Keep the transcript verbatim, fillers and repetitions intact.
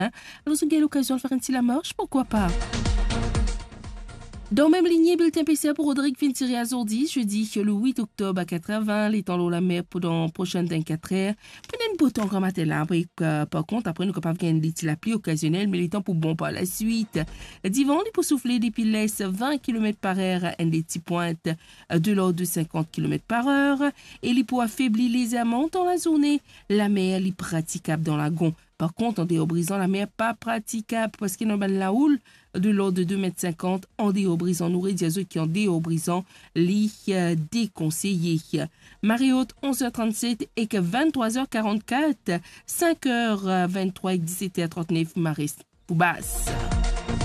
Alors, si vous avez l'occasion de faire un petit la marche, pourquoi pas? Dans la même lignée, bulletin P C A pour Rodrigue Fintiri Azordi, jeudi le huit octobre à quatre-vingts, les temps l'eau la mer pendant prochaine vingt-quatre heures. Prenez une beau temps comme matin là, après, euh, par contre, après, nous capables de gagner la pluie occasionnelle, mais les temps pour bon par la suite. Divan, il peut souffler depuis l'est vingt kilomètres par heure, et des petits pointes de l'ordre de cinquante kilomètres par heure, et il peut affaiblir légèrement dans la journée. La mer est praticable dans la gon. Par contre, en déobrisant, la mer pas praticable parce qu'il y a la houle de l'ordre de deux mètres cinquante en déobrisant. Nous rédiaseux qui en déobrisant les euh, déconseillés. Marée haute, onze heures trente-sept et que vingt-trois heures quarante-quatre, cinq heures vingt-trois et dix-sept heures trente-neuf, marée basse.